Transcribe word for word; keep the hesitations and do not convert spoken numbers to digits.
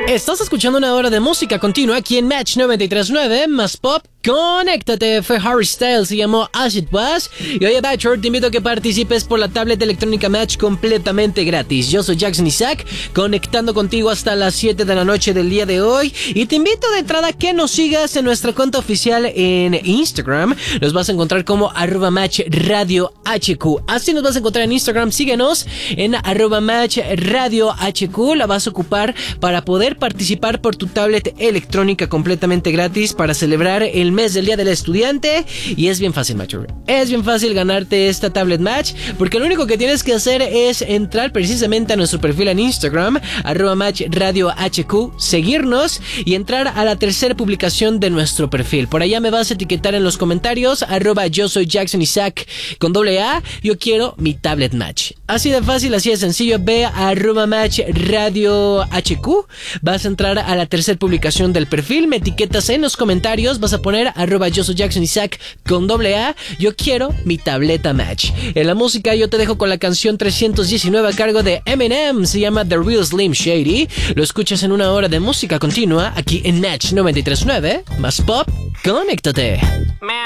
Estás escuchando una hora de música continua aquí en Match noventa y tres punto nueve, más pop. Conéctate, fue Harry Styles, se llamó As It Was. Y oye, Bachelor, te invito a que participes por la tablet electrónica Match completamente gratis. Yo soy Jackson Isaac, conectando contigo hasta las siete de la noche del día de hoy. Y te invito de entrada a que nos sigas en nuestra cuenta oficial en Instagram. Nos vas a encontrar como arroba Match Radio H Q. Así nos vas a encontrar en Instagram. Síguenos en arroba Match Radio H Q. La vas a ocupar para poder participar por tu tablet electrónica completamente gratis para celebrar el mes del Día del Estudiante. Y es bien fácil, macho. Es bien fácil ganarte esta tablet Match, porque lo único que tienes que hacer es entrar precisamente a nuestro perfil en Instagram, arroba Match Radio H Q, seguirnos y entrar a la tercera publicación de nuestro perfil. Por allá me vas a etiquetar en los comentarios, arroba yo soy Jackson Isaac con doble A, yo quiero mi tablet Match. Así de fácil, así de sencillo. Ve a arroba Match Radio H Q, vas a entrar a la tercera publicación del perfil, me etiquetas en los comentarios, vas a poner arroba yo soy Jackson Isaac con doble A, yo quiero mi tableta Match. En la música yo te dejo con la canción trescientos diecinueve a cargo de Eminem, se llama The Real Slim Shady. Lo escuchas en una hora de música continua aquí en Match noventa y tres punto nueve, más pop, conéctate.